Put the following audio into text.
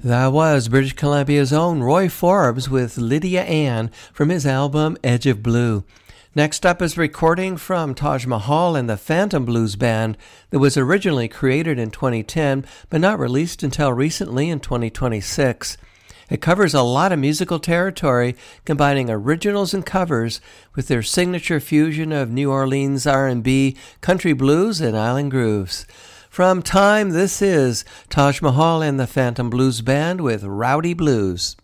That was British Columbia's own Roy Forbes with Lydia Ann from his album Edge of Blue. Next up is a recording from Taj Mahal and the Phantom Blues Band that was originally created in 2010 but not released until recently in 2026. It covers a lot of musical territory, combining originals and covers with their signature fusion of New Orleans R&B, country blues, and island grooves. From Time, this is Taj Mahal and the Phantom Blues Band with Rowdy Blues.